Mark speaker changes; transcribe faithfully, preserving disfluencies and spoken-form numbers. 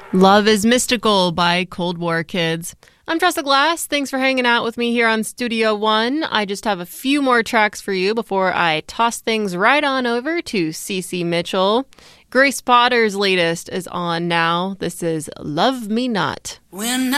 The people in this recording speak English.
Speaker 1: Love is Mystical by Cold War Kids. I'm Tressa Glass. Thanks for hanging out with me here on Studio One. I just have a few more tracks for you before I toss things right on over to Cece Mitchell. Grace Potter's latest is on now. This is Love Me Not.
Speaker 2: When